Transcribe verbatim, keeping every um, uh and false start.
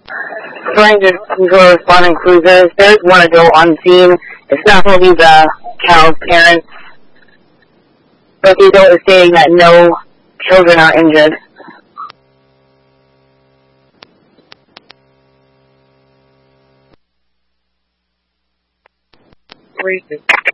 Trying to control responding cruisers. There's one adult on scene. It's not going to be the child's parents. But the adult is stating that no children are injured. Racist.